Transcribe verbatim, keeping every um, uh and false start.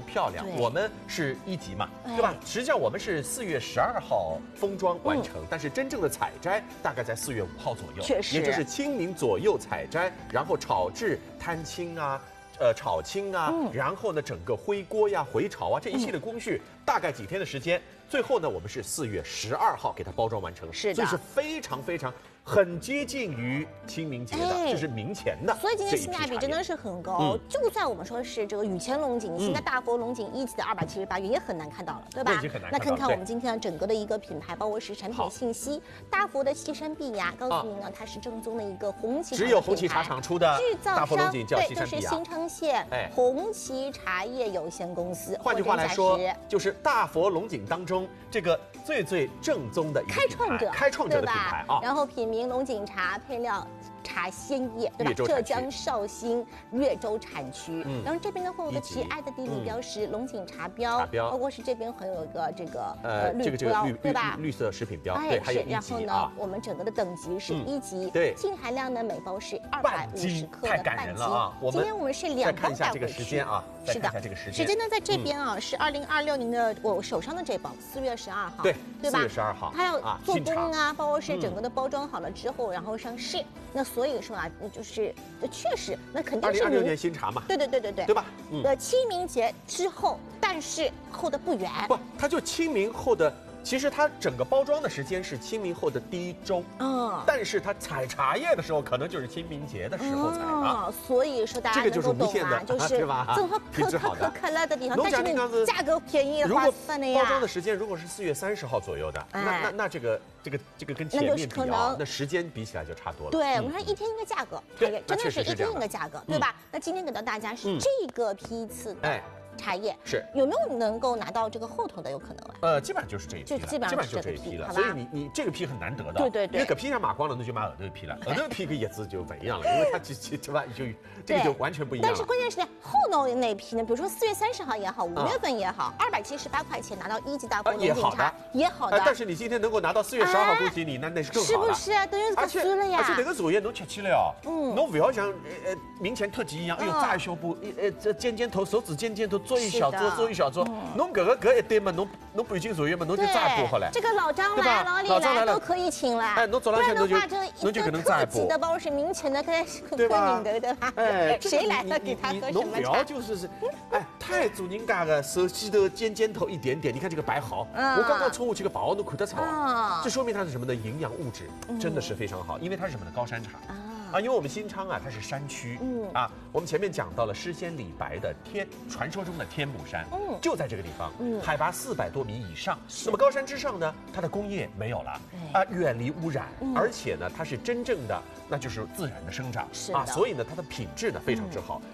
漂亮。我们是一级嘛，对吧？实际上我们是四月十二号封装完成，但是真正的采摘大概在四月五号左右， 确实， 也就是清明左右采摘，然后炒制、摊青啊。呃，炒青啊，嗯、然后呢，整个回锅呀、回潮啊，这一系列工序、嗯、大概几天的时间。最后呢，我们是四月十二号给它包装完成， 是的， 所以是非常非常很接近于清明节的，哎、这是明前的。 所以今天性价比真的是很高。嗯、就算我们说是这个雨前龙井，嗯、现在大佛龙井一级的二百七十八元也很难看到了，对吧？ 已经很难看到了。 那看看我们今天整个的一个品牌，包括是产品信息，大佛的西山碧芽，告诉您呢，它是正宗的一个红旗， 只有红旗茶厂出的制造商，对，就是新昌县哎红旗茶叶有限公司。 换句话来说，就是大佛龙井当中这个最最正宗的一个开创者、 开创者的品牌啊。 然后品茗龙井茶配料。茶鲜叶，对吧？浙江绍兴越州产区，嗯、然后这边呢会有个奇爱的地理标识，龙井茶标，包括是这边还有一个这个呃绿标，对吧？绿色食品标，对，还有然后呢，我们整个的等级是一级， 对， 净含量呢每包是二百五十克的半斤啊。 今天我们是两包带回去， 时间啊， 是的， 这个时间， 时间呢在这边啊是二零二六年的我手上的这包，四月十二号， 对， 对吧？ 四月十二号， 它要做工啊，包括是整个的包装好了之后，然后上市。那所以说啊，就是确实，那肯定是二零二六年新茶嘛。 对对对对对， 对吧？ 嗯。呃，清明节之后，但是后的不远。 不，它就清明后的。其实它整个包装的时间是清明后的第一周，嗯，但是它采茶叶的时候可能就是清明节的时候采啊， 所以说大家这个就是无限的， 就是吧？ 正好可可可可乐的地方，但是你价格便宜的划算的呀。 包装的时间如果是四月三十号左右的，那那那这个这个这个跟前面比啊，那时间比起来就差多了。 对，我们说一天一个价格， 对， 真的是一天一个价格，对吧？那今天给到大家是这个批次的，哎。茶叶是有没有能够拿到这个后头的有可能啊？ 呃，基本上就是这一批了， 基本上就这一批了。所以你你这个批很难得的， 对对对。 因为搿批上买光了，那就买后头一批了，后头一批跟叶子就不一样了，因为它就对吧？就这个就完全不一样。 但是关键是后头那批呢，比如说四月三十号也好，五月份也好，二百七十八块钱拿到一级大佛龙井茶也好的。 但是你今天能够拿到四月十二号，恭喜你，那那是更好了。是不是啊？等于可惜了呀。 而且那个茶叶侬吃起来哦，嗯，侬不要像呃明前特辑一样，哎呦炸一小步，呃这尖尖头手指尖尖头做一小撮做。一小撮，侬搿个搿一堆嘛，侬侬半斤茶叶嘛，侬就炸一波好了。 这个老张来、老李来都可以请来。 哎，侬早浪向侬就侬就可能炸一波。 的包是明前的，跟对吧？ 对吧？ 哎， 谁来了给他喝什么茶？ 侬不要就是是，哎，太做人家的手指头尖尖头一点点，你看这个白毫，我刚刚冲过去个薄，侬看得出来，这说明它是什么呢？营养物质真的是非常好，因为它是什么呢？高山茶。啊，因为我们新昌啊，它是山区，嗯啊，我们前面讲到了诗仙李白的天，传说中的天目山，嗯，就在这个地方，嗯，海拔四百多米以上。那么高山之上呢，它的工业没有了，啊，远离污染，而且呢，它是真正的，那就是自然的生长，啊，所以呢，它的品质呢非常之好。